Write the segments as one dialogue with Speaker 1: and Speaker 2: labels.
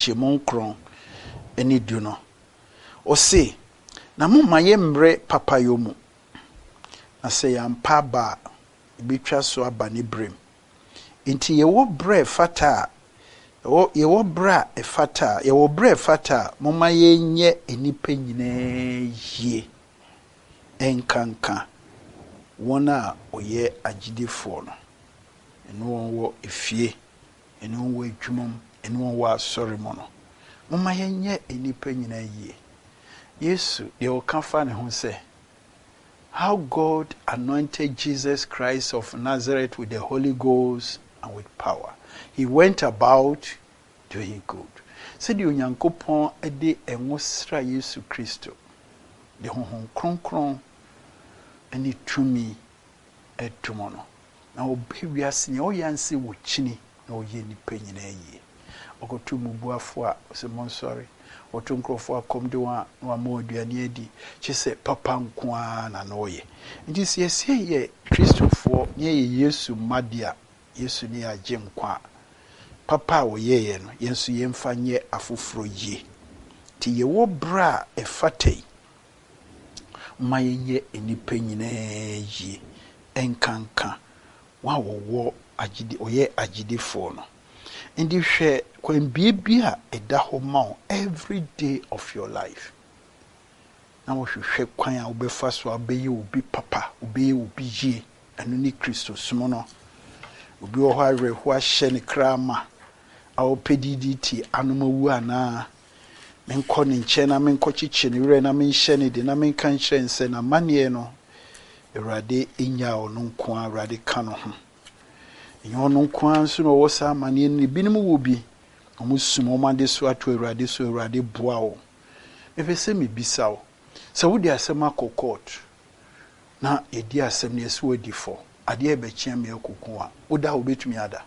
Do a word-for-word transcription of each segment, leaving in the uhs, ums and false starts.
Speaker 1: chemon kron eni du no o se na mumma yemre papa yomu na se yampa ba bitwa so aba ne brem inti yewo bre fata o yewo bra e fata yewo bre fata mumma yenye enipa nyine yie enkanka wona oye agidefo no eno wo efie eno wo adwumam eno wo asori mo no mumma yenye enipa nyina yie Yesu de o kan fa ne ho se how God anointed Jesus Christ of Nazareth with the Holy Ghost and with power. He went about doing good. Said the Onyankopon ede enwosra Yesu Kristo. De honhom kronkron ani tumi etumono. Na obi wiase ne oyanse wo chini na oye nipa nyina yie. Okotu mubuafo a se mon sorry. Otu nkrofo akomde wa wa moduane adi chise papa nkoa na noye nti siesie ye Kristofo ne ye Yesu madia Yesu ne agye nkwa papa wo ye ye no yensu yemfa nye afoforo ye ti ye wo bra efatei ma ye enipa nyina ye enkanka wa wo wo agide oye agidefo no ndi hwe kwen bibia eda ho ma every day of your life na wo hwe kwan a obefa so abeyi obi papa obeyi obi ye anu ni Kristo sumo no obi wo ha re ho ahye ne krama a opediditi anomawu ana menko ne nche na menko chiche ne were na menhye ne de na menka nhye nse na manie no Ewurade enya ono nko a Ewurade ka no ho yono nkwan so no wosa mane ni binim wo bi omusum omade so ato Ewurade so Ewurade boa wo efese me bisa wo se wo di asem akokot na edi asem ne so odi fo ade e be chia me akokon a oda wo betumi ada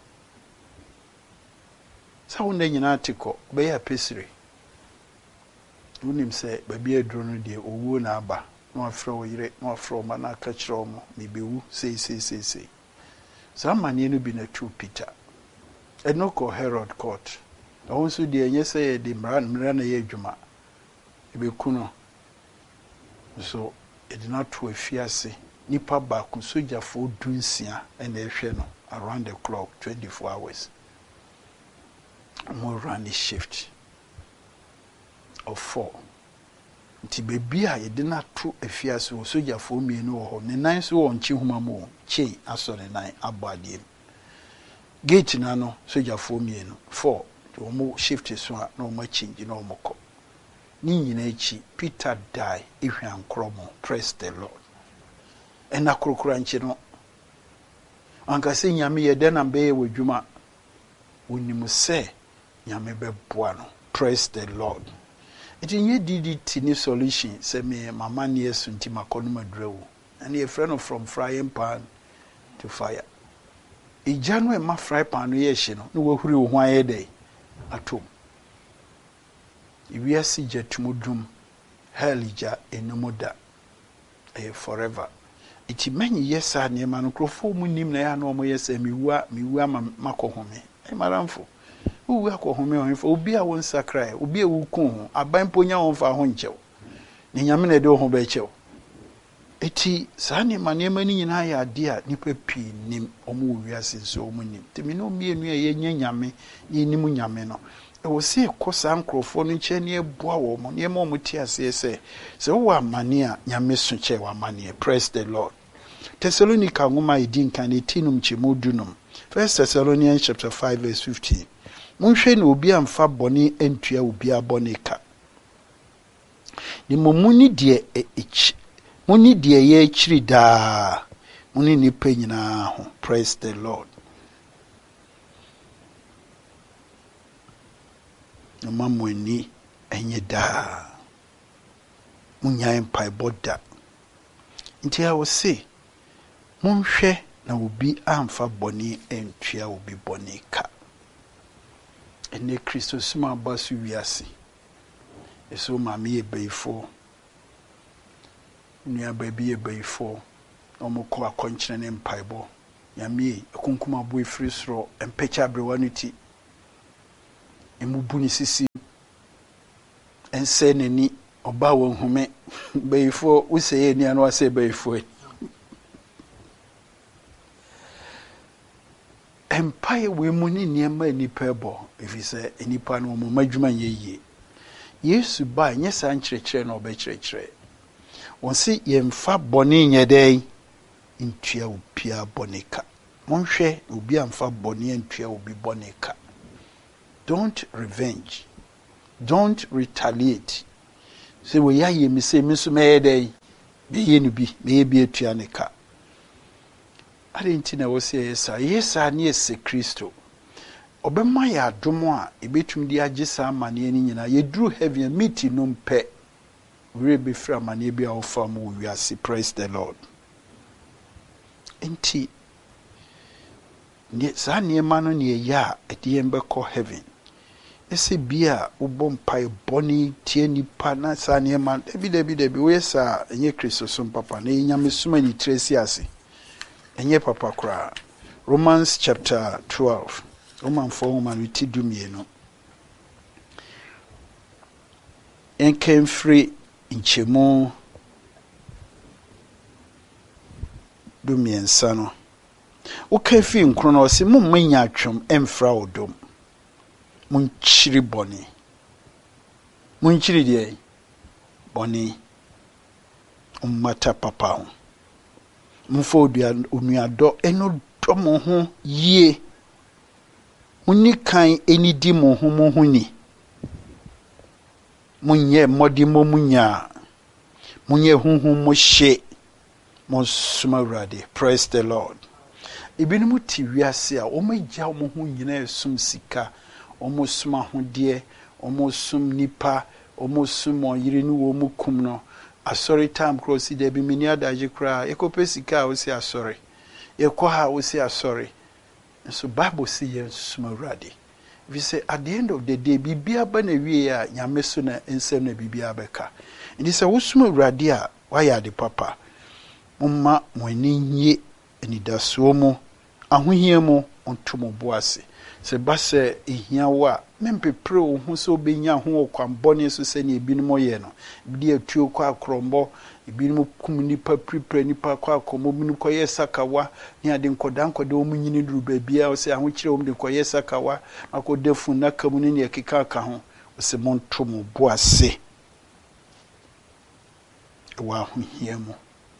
Speaker 1: sa wo nda nyina atiko be ya pesire wonim se ba bi aduro no de owo na aba no afro wo yire no afro ma na aka kire omo me bewu sei sei sei sei Zamani no bi na two Peter. Enoko Herod court. Also the enye say the mran mran na ye dwuma. Ebe kuno. So it did not to afiase. Nipa ba ku soja fo dunsia and ehwe no around the clock twenty-four hours. Mo run the shift of four. Nti bebi a ye de na to afiase o soja fo mienu ho ne nan so won chi huma mo chi aso ne nan abade gate na no soja fo mienu four to mo shift so a no mo change no mo ko ni nyina echi Peter die ehwe ankromo praise the Lord ena krokura nchi no anka se nyame ye de na be we dwuma wonimu se nyame be boa no praise the Lord. It is D D T ni solution. Say me mama ni esunti makono madrewu. And a friend from frying pan to fire. I January ma fry pan no yeshino. No we huri wo aye day atom. Iwi asi jetumudum helija enumoda eh forever. Iti many yes a ne ma no krofo mu nim na ya no mo yes mi wa mi wa makohome. E maramfo. Uwe akohome onfo obi a won sakrai obi a wukun aban ponya wonfa ho nchew ne nyame na de ho ba chew eti saa ne manema ni nyina ya ade a nipa pi nim omo wiase so omo nim temi no mienu ye nya nyame ni nim nyame no e wo se kosa nkrofo no nche ne eboa wo mo ne mo mo ti ase se se wo amane a nyame so che wo amane praise the Lord. Thessalonica ngoma idin kan etinum chemodunum First Thessalonians chapter five verse fifteen. Munhwe na obi amfa bone entua obi abone ka. Ni momuni de echi. Muni de ye echiri da. Muni ni penyina ho. Praise the Lord. Mamweni enye da. Munya empai boda. Nti I will say munhwe na obi amfa bone entua obi bone ka. Ene Kristo sima basu wiase eso mami ebeifo nua baby ebeifo omukọ akonkyere ne mpaibo yami ekunkuma bo efiri soro empecha brewanuti emu bu ne sisi ense nani oba wo nhume beyifo useye ni anu ase beyifo empire we mu ni niema nipa ebo efise nipa no mo madwuma yeye Yesu ba nye sa nkyerɛkyerɛ na ɔbɛkyerɛkyerɛ wonsi yemfa bɔne nyɛdɛn ntua opia bɔne ka monhwɛ obi amfa bɔne ntua obi bɔne ka don't revenge don't retaliate say we ya ye me say me so me dɛn be ye no bi me ye bi atua ne ka adenti na wo say yesa yesa ne yesa Kristo obema ya adomo a ebetum di agye sa amane ani nyina ye duru heaven meeting no mpe we be fra amane bi a ofa mo wiase. Praise the Lord. Enti ne sa ne ma no ne ya ede yembe ko heaven ese bia ubompa boni tie nipa na sa ne ma debi debi debi we sa enye Kristo som papa na nyame suma ni tresi ase enye papa kra. Romans chapter twelve Roman four man we ti dumie no enken free inchemu dumie nsano o ka fi nkro no se mum manya atwom emfra odom munchiri boni munchiri de boni ummata papa ho mfo onuado eno domo ho yie munni kan enidi mo ho mo ho ni munye modi mo munya munye hunhu mo hye mo suma urade. Praise the Lord. Ibinimu ti wiase a o magya mo ho nyina esum sika o mo suma ho de o mo sum nipa o mo sum oyire ni wo mu kum no asori time cross de bi mini adaje kra ekope sika o si asori ekoha o si asori. So Bible say yen suma urade. We say at the end of the day bibia ba na wie a nyame so na ensem na bibia beka. Ndi say wo suma urade a waya de papa mumma mwani nye enidaso mu ahohia mu ontomo boase se ba se ehia wa mempepre wo hu so benya ho okwambone so se ne ebinom ye no bi atuo kwa akrombo ebinom kum nipa prepare nipa kwa akomo binu koye sakawa ni ade nkoda nkoda omu nyini duru babia o se ahokyere omu de koye sakawa akodefu na kamu ne ekeka aka ho o se montomo boase wa ahohia mu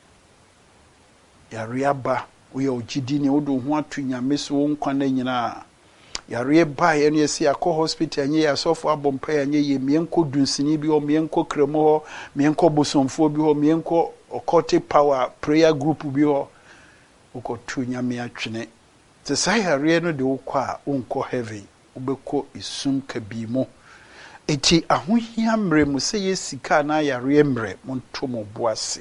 Speaker 1: yare aba uye ojidi ni odo ho atu nyame so nkwa na nyina yare ba ye no yesi akọ hospital anye ya sofo abompa anye ye mienko dunsini bi o mienko kremo ho mienko bosomfo bi ho mienko occultic power prayer group bi ho ukotu nyame atwene te sai yare no de ukwa unko heaven ubeko isum kabimo eti ahohia mre mu se yesika na yare mre montomo boase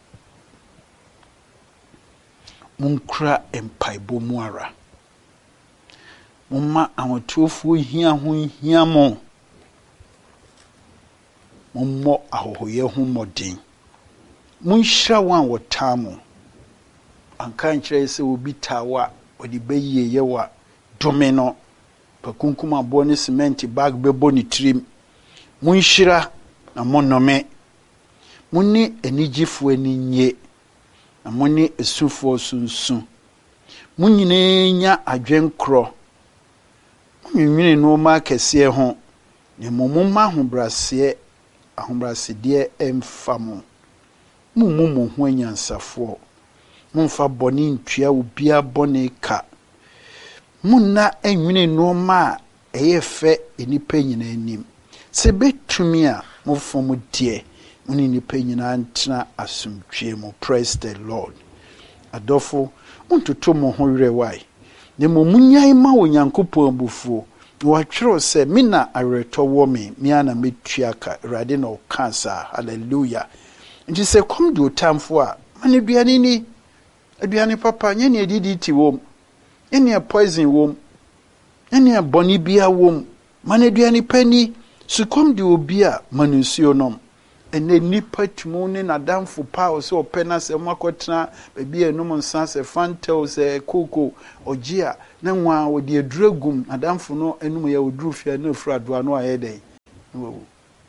Speaker 1: munkra empaibo muara mumma awotofo hia ho hia mo mummo ahohoye ho modin munhira wan wotamo anka nkyerɛ sɛ obi tawa odi beyiye yewa domino pakunkuma bo ne cement bag bebo ni trim munhira na monome munni enigifo aninye amoni esufo sunsun munyine nya adwenkro munwine no ma kese ho ne momuma ahobrase ahobrase de emfamo mumumu ho anyansafo mumfa boni ntua obia boni ka munna enwine no ma eyefe enipa nyina anim se betumi a mufom de muni nipa nyina ntena asumtwe mu. Praise the Lord. Adofo untoto mo ho werɛ wai ne mo munyan ma onyankopɔn bufuo wa twero se mina areto wo me mia na metua ka rade na o kansa. Hallelujah. Nti se kom do tamfo a mane duane ni aduane papa nye ne edidi ti wom nye poison wom nye boni bia wom mane duane pani sukom de obi a manunsuo nom ene nipa tumu ne nadamfo pa o se opena se makotena baabi enum nsa se fanta o se koko ogia na nwa wo de aduragum adamfo no enum ya oduru fia na fura adoa no aye den wo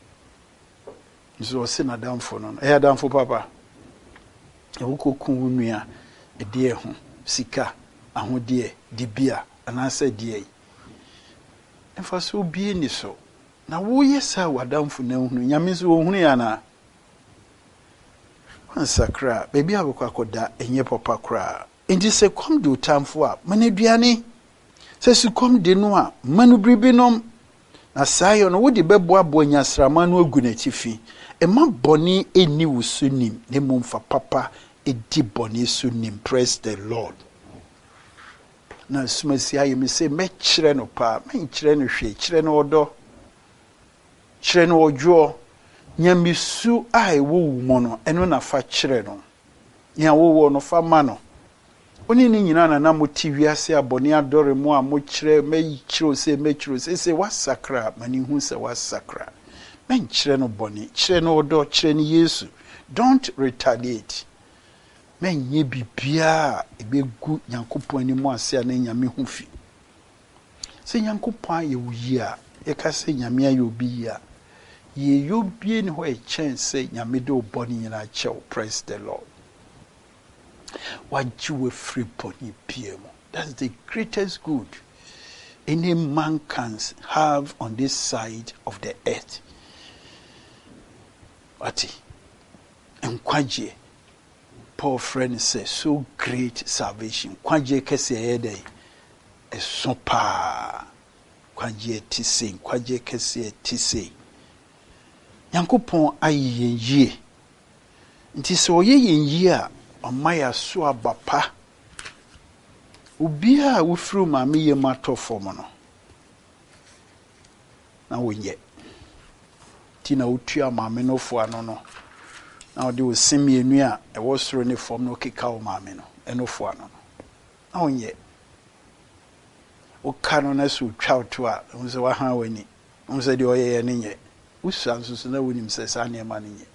Speaker 1: nso se na adamfo no e adamfo papa e wo kokun nua e de ho sika ahode dibia anase de emfa so bie ni so na wo yesa wadamfo na hunu nyame so wo hunu ya na ansakra baby abekwa akoda enye papa kra enti se kom do tamfo a maneduane se su kom de no a manubribinom na sayo no wo de beboabo anyasrama no agu na tifi e ma boni eni wusunim ne momfa papa edi boni sunim. Praise the Lord. Na sumasi aye me se me kire no pa me kire no hwe kire no odo kire no ojo nyamisu ai wo wo no eno na fa kire no nya wo wo no fa ma no oni ni nyina na na moti wiase abone adore mu a mo kire me kire se me kire se se wasakra mani hu se wasakra me kire no boni kire no odo kire ni Yesu. Don't retaliate. Men ye bibia ebegu Nyankopon ani mu ase na nyame hu fi se Nyankopon ye wuyi a e ka se nyame aye obi ya ye yobie ni ho e chance nyame de oboni nyina chew. Praise the Lord. What you free pony P M. That's the greatest good any man can have on this side of the earth. Ati enkwaje Paul friend says so great salvation. Kwaje kese ede e sopa. Kwaje tise, kwaje kese tise. Nyankopon ayi yenye. Nti se oye yenye a omaya so abapa. Obi a wofru ma me ye matofo mo no. Na wonye. Ti na otua ma me no fo ano no. Now they will send me a new I was running from no kikao mamino, and no for no. Oh, yet. O canoness will chow to her, and so how any. On said your air and yet. Who sounds no with him says, I near money yet.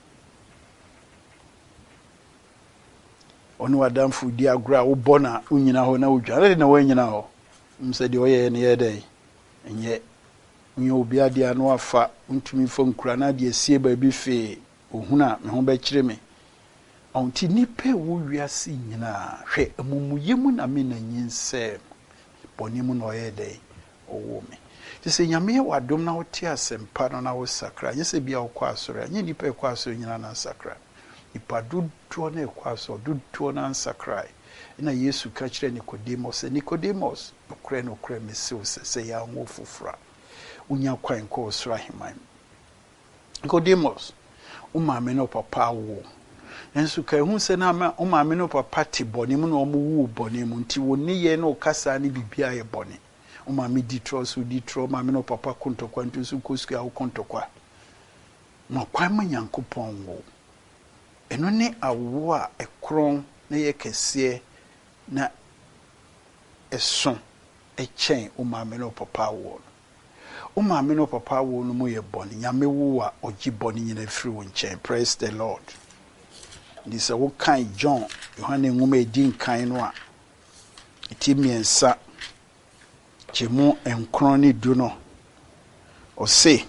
Speaker 1: On what damn food dear grow bona, unina ho no, I didn't know when you know. Said your air any day. And yet, when you'll be a dear no fat, unto me from Cranadia, see baby fee. Ohuna me ho be kire me onti nipe wo wiase nyina hwe amumuyemu na me na nyinse bonimu no yede owo me tise nyame wadom na wote asempa no na wo sakra yese bia wo kwa asore anye nipe kwa asore nyina na sakra ipa dudu na kwa asore dudu na sakra ina Yesu ka kire Nicodemus Nicodemus okre no okre me se se ya nwo fufura unya kwan ko osura himan Nicodemus umame no papa wo ensu ka hu se na ma umame no papa ti boni mu no omu wu boni mu nti woni ye no kasa ni bibia ye boni umame di tro so di tro umame no papa kontokwa ntu su kosuka wo kontokwa no kwa ma Nyankopon wo eno ne awo a ekron na ye kese na eson echen umame no papa wo umame no papa wo no mo ye boni nyame wo a ogi boni nyina firi wo nchen. Praise the Lord. This a wo kan John Yohane ngoma edi nkan no a eti miensa chemu enkron ni du no o se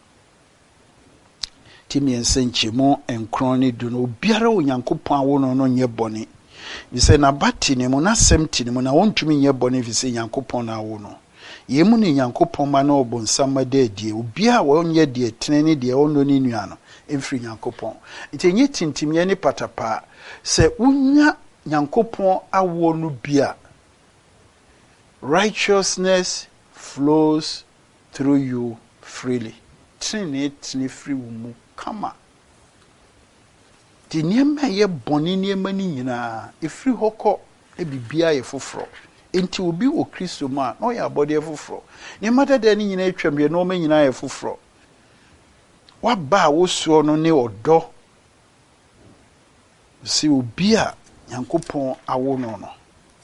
Speaker 1: ti miensa chemu enkron ni du no obiara onyankopon awo no no nye boni bi se na bati ne mo na semti ne mo na wontumi nye boni fi se nyankopon na awo no yemu ni Nyankopon ma na obonsama de die obi a wonye de tenene de ono ni nua no emfiri Nyankopon nti enye tintimye ne patapa se unya Nyankopon awo no bia righteousness flows through you freely. Tini tini free wumu kama ti niema ye boni niema ni nyina efiri hoko e bibia ye foforo enti obi wo Kristo ma no ya body efoforo ne mata de ni nyina etwam ye no ma nyina ye foforo wa ba wo suo no ne odo si obi a Nyankopon awo no no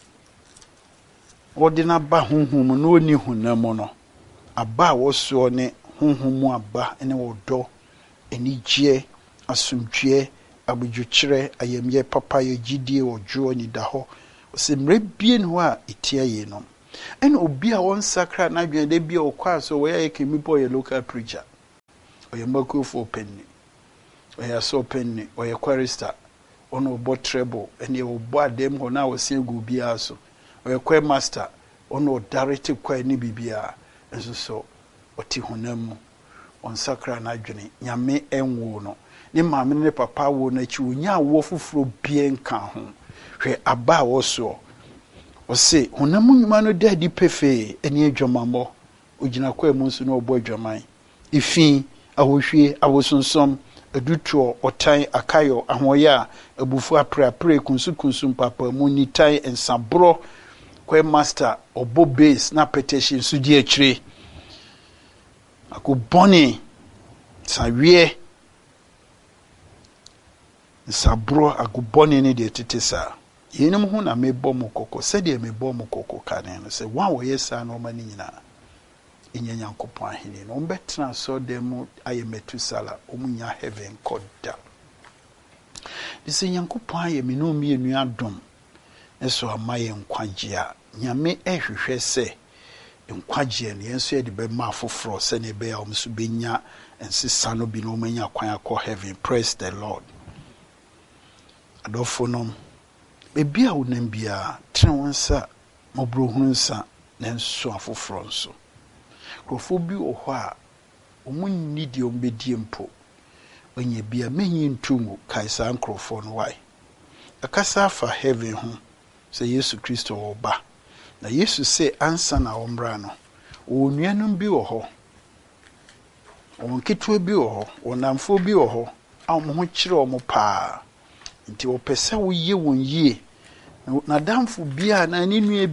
Speaker 1: odina ba honhom no oni hunam no aba wo suo ne honhom aba ne odo enigye asumdwe abudwukire ayemye papa ye gidie ojo ni da ho osemre bie no a etia ye no And obi a won sakra na dwen de bia okwa so we yake mi boy local preacher. Oye mako for penny. Oye so penny, oye chorister. Ono bo treble and ye obo adem ho na wo se gu bia so. Oye choir master, ono directive choir ni bibia. Enso so oti honam on sakra na dwen nyame enwo no. Ni maame ne papa wo na chi onya wo foforo bia nka ho. Hwe aba wo so. O se honam nyuma no da di pefe eni adwamambo ogina kwa mu nso no obo adwaman ifin ahohwie awosonsom adutuo otan akayo ahoya abufu aprapre kunsu kunsu papa mu nitan ensabro kwa master obo base na petition su di akire akoboni sawie nsabro akoboni ne de tetesa yenim hu na mebɔ mo koko sɛdeɛ mebɔ mo koko kane no sɛ wa wo yesa no ma ni nyina enya Nyankopɔn ahene no ombɛtena so dem mu ayɛ Metusala omunya heaven koda dise Nyankopɔn ayɛ me no mi enu adom eso amaye nkwagye a nyame ehwehwɛ sɛ nkwagye no yenso yɛ de bɛ ma afoforo sɛ ne bɛ ya omso benya ensesa no bi no omanya kwan akɔ heaven. Praise the Lord. Adofo no bebi a wonam bia tren wonsa mobro hunsa na nso afoforo nso krofo bi ohɔ a omunni di ombedi mpo onye bia menyi ntungu kaisa nkrofo no wai akasa fa heaven ho sɛ Yesu Kristo oba na Yesu sɛ ansa na ombra no onuanum bi wɔ hɔ onketwe bi wɔ hɔ onamfo bi wɔ hɔ a mo ho kyerɛ o mo paa nti opese wo ye won yie na damfo bia na ni nua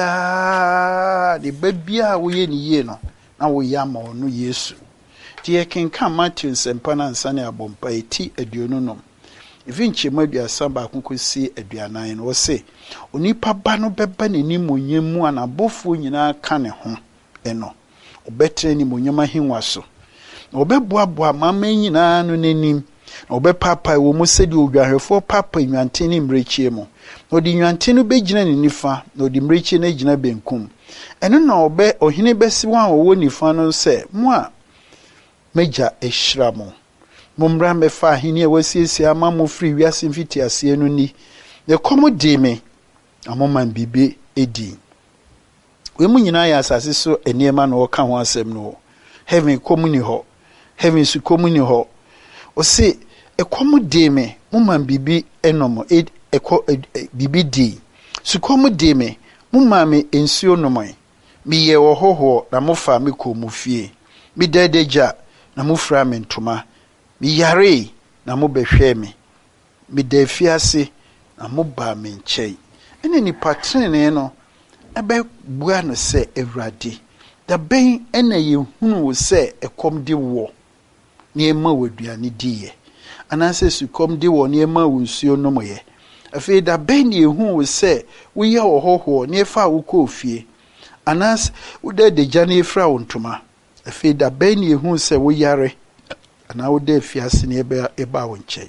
Speaker 1: bia de ba bia wo ye ni yie no na wo ya ma ono Yesu ti ye kenka Matthew sempa na nsane abompa eti aduonu no evinche maduasa ba konkosi aduanan no wo se onipa ba no beba nani monyam anabofo nyina ka ne ho eno obetre ni monyam ahenwa so na obeboaboa mama nyina no nanim obe papa wo mu sedi odwahwefo papa nwanten ni mrechie mu odi nwanten no begina ni nifa na odi mrechie na gina benkum eno na obe ohene besi wan wo nifa no se mo a meja ehira mo momra mefa ahene a wasiesie ama mo free wiase mfiti ase no ni ne komo di me amoman bibe edi we mu nyina ya asase so eniema na oka ho asem no heaven komuni ho heaven su komuni ho o se ekomu de me mumman bibi enomo e eko bibi di su komu de me mumma me ensuo nomai mi ye wo hoho na mofa me ko mu fie mi dedeja na mofra me ntoma mi yare na mo behwe me mi da fiase na mo ba me nkyei ene ni patrene no ebe bua no se Ewurade da ben ena ye hunu wo se ekom de wo ne ma waduane diye anase sukom de wo ne ma wonsuo no moye afi da ben ye hu wo se wo ye ohoho ne fa wo ko fie anas wo de de jane fra wontoma afi da ben ye hu se wo yare ana wo de fiase ne eba eba wo nche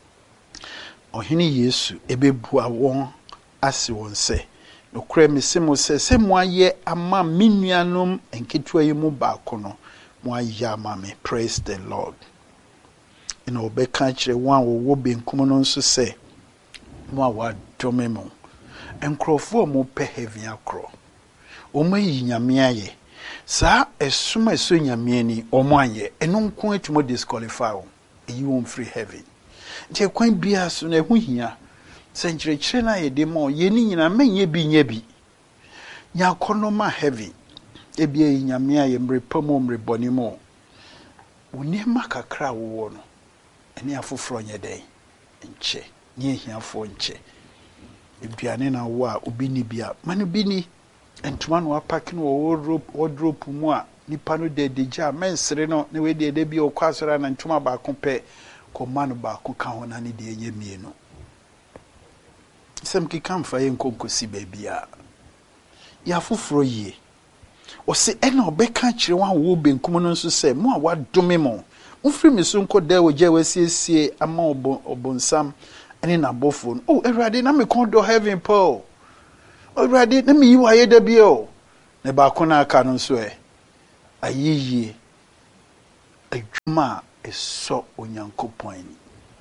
Speaker 1: ohene Yesu ebebua won ase won se no kra mesemo se se mo aye ama menuanom enketua yi mu ba kono mo aye ama me. Praise the Lord. Ina obeka kire wan wo wo benkum no nso se mo a wadome mo enkrofo mo pe heaven akro o mayi nyame aye sa esuma eso nyame ani o mo aye eno nko atimo disqualify o eyi won free heaven nti kwan bia so na ehu hia senkyerɛkyerɛ na yɛ de mo ye ni nyina menye bi nya bi nya konoma heaven ebia yi nyame aye mre pamo mre boni mo oni makakra wo no ene afoforo nye den nche ni ehiafo nche eduane na wo a obi ni bia manu bi ni entuma no apake no wardrobe wardrobe mu a nipa no de deja mensere no ne we de de bi okwasora na ntuma ba ko pe ko manu ba ko ka ho na ne de enye mienu sem ki kan fa ye nkonkosi ba bia ya foforo yie o se ena obeka kire wan wo benkum no nso se mo a wadome mo ufri mi so nko da wo je wasiesie ama obonsam ene na bofo oh Ewurade na me kon do heaven po Ewurade na me yi wa ye da bi o ne ba ko na aka no so e ayiyi adwuma eso onyankopon ni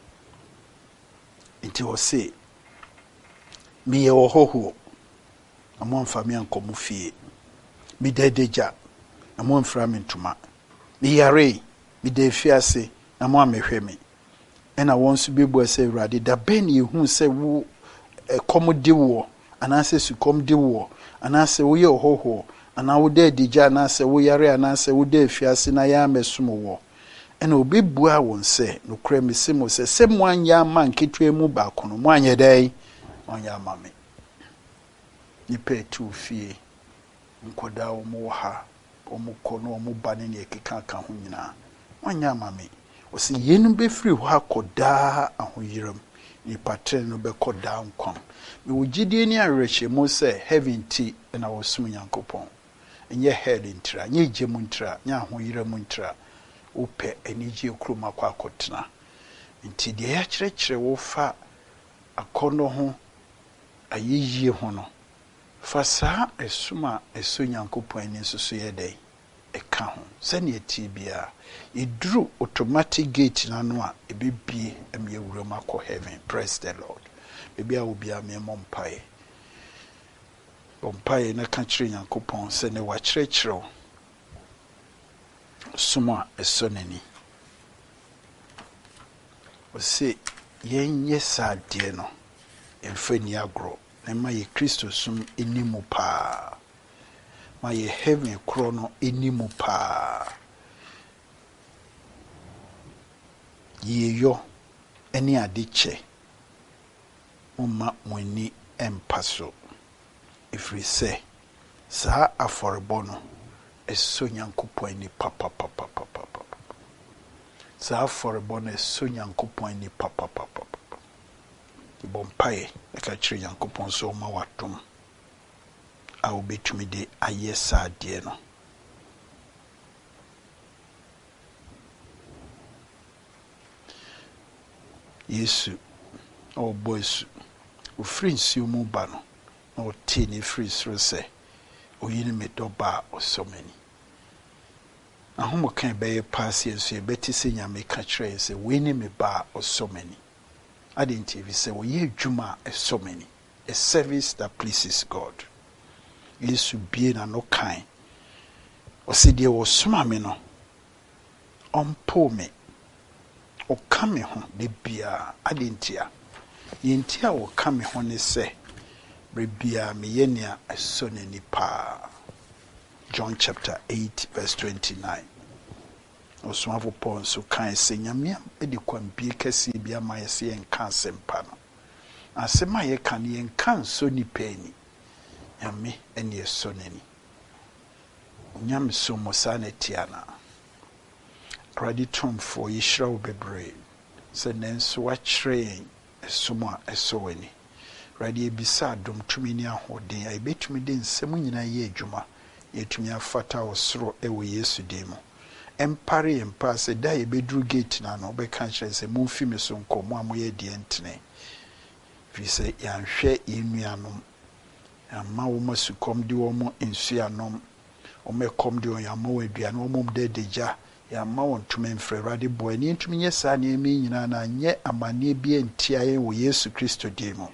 Speaker 1: nti o se mi ye wo hoho amon fa mi ankomu fie mi dedeja amon fra mi ntuma mi yare mi de fiase amon amehwe mi ena won so bebu ase urade da ben ye hu se wo kom di wo anase su kom di wo anase wo ye hoho ana wo de deja anase wo yare anase wo de fiase na ya mesom wo ena obi bua won se no kra mi se mo se se mo anya man ketwe mu ba kono mo anya dai anya mame ni pe tu fie nkoda wo mo ha o mo kono o mo bane ne ekeka ka ho nyina anya mame o se yenu be free ho akoda ahoyiram ni patre no be koda nkon me wogidie ni areche mo se heaven ti na wo sum nyankopon enye head ntra nye gemu ntra nya ahoyiram ntra upe eniji okroma kwa akotena nti de ya kyerɛkyerɛ wo fa akono ho ayiyie ho no fa saa esuma eso nyankopɔn ani nsoso yɛ dɛ ɛka ho sɛne eti bia iduru automatic gate na no a ebibie em ye wuram akɔ heaven. Praise the Lord. Bibia obi a me mompae bompae na ka kyerɛ nyankopɔn sɛ ne wa kyerɛkyerɛ suma esoneni o se yenye sadie no emfani agro na ma ye Kristo sum enimu pa ma ye heaven kro no enimu pa ye yo eni adiche umma mweni empaso ifri se sa aforebo no eso nyankopon ni papa papa papa papa sa aforebo no eso nyankopon ni papa papa papa bompae eka kire nyankopon so ma watom a obetumi de ayesa de no Yesu o boys o free mu ba no na o te ni free so se o yini me doba o so many ahomo kan be ye pass yenso e beti se nyame ka kire se we ni me ba o so many identity say we ye adwuma e so many a service that pleases God. Yesu bie na no kan o se de wo soma me no ompo me o kame ho de bia adentia yentia wo kame ho ne se rebia me yenia eso nani pa. John chapter eight verse twenty-nine. Oswafo Paul so kan se nyame edi kwambie kase bia ma yese enka sempa no asema ye kan ye enka so ni pani nyame eni eso nani nyame so mo sanetiana Praditum for Yishra bebre se nenso wa kyerɛ esomo a ɛso wani radi ebisa dom tumi ni ahoden a ebetumi de nsɛm nyina ye adwuma yetumi afata osoro ewo Yesu demo empare empa se da ebedru gate na no be kan kyerɛ se mumfi me so nkomo amoye de entene fi se yanhwɛ yenuanom amma wo masukom de wo mo ensuanom o mekom de oyamo aduane wo mom de deja ya ma won tumi mfrɛ rade boy ni ntumi nye saa ne emi nyina na nye amane bi entiaye wo Yesu Kristo demo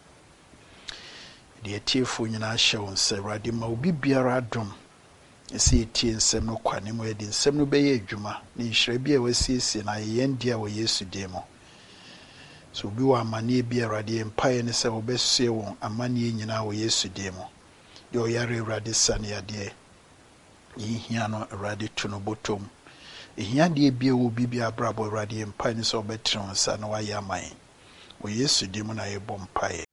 Speaker 1: de tiefo nyina hyɛ won sɛ rade ma obi biara dom esi etie nsɛm no kwane mo yɛde nsɛm no bɛyɛ adwuma ne nhyira bi a wasiesie na yɛn dia wo Yesu demo so bi wa amane bi rade empae ne sɛ obɛsie won amane nyina wo Yesu demo de oyare rade sane ade yihia no rade tuno botom ehia de bia wo bibia brabo rade mpa ni so betron sa na wa yaman wo Yesu di mu na ye bompae